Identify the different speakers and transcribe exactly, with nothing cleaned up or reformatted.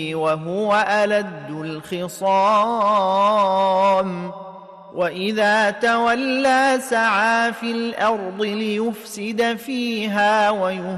Speaker 1: وهو ألد الخصام وإذا تولى سعى في الأرض ليفسد فيها ويهلك